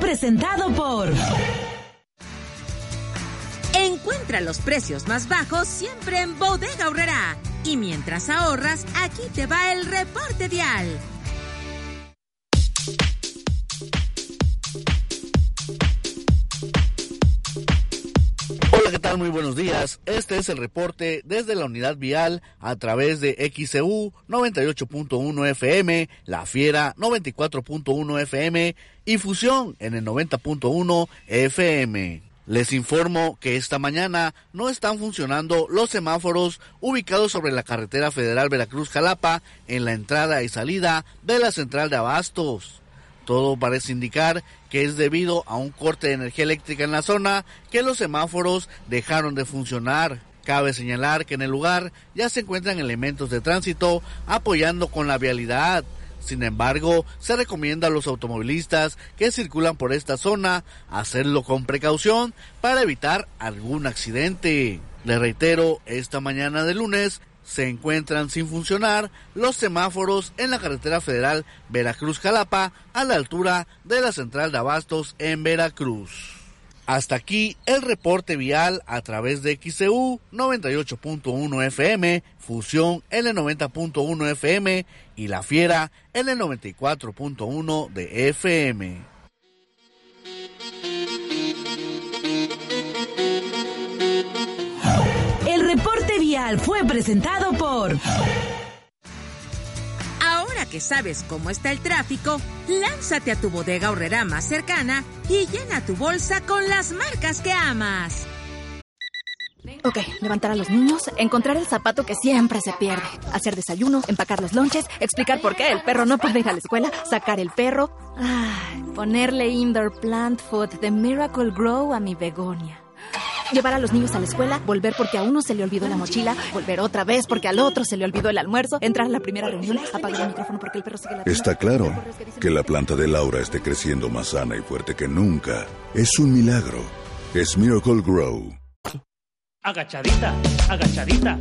presentado por... Encuentra los precios más bajos siempre en Bodega Aurrerá. Y mientras ahorras, aquí te va el reporte vial. Hola, ¿qué tal? Muy buenos días. Este es el reporte desde la unidad vial a través de XCU 98.1 FM, La Fiera 94.1 FM y Fusión en el 90.1 FM. Les informo que esta mañana no están funcionando los semáforos ubicados sobre la carretera federal Veracruz-Jalapa en la entrada y salida de la central de abastos. Todo parece indicar que es debido a un corte de energía eléctrica en la zona que los semáforos dejaron de funcionar. Cabe señalar que en el lugar ya se encuentran elementos de tránsito apoyando con la vialidad. Sin embargo, se recomienda a los automovilistas que circulan por esta zona hacerlo con precaución para evitar algún accidente. Les reitero, esta mañana de lunes se encuentran sin funcionar los semáforos en la carretera federal Veracruz-Jalapa a la altura de la central de abastos en Veracruz. Hasta aquí el reporte vial a través de XCU 98.1 FM, Fusión en el 90.1 FM y La Fiera en el 94.1 de FM. El reporte vial fue presentado por... Ahora que sabes cómo está el tráfico, lánzate a tu Bodega Aurrerá más cercana y llena tu bolsa con las marcas que amas. Ok, levantar a los niños, encontrar el zapato que siempre se pierde, hacer desayuno, empacar los lonches, explicar por qué el perro no puede ir a la escuela, sacar el perro, ponerle indoor plant food de Miracle Grow a mi begonia. Llevar a los niños a la escuela, volver porque a uno se le olvidó la mochila, volver otra vez porque al otro se le olvidó el almuerzo, entrar a la primera reunión, apagar el micrófono porque el perro sigue la... Está claro que la planta de Laura esté creciendo más sana y fuerte que nunca. Es un milagro. Es Miracle Grow. Agachadita, agachadita,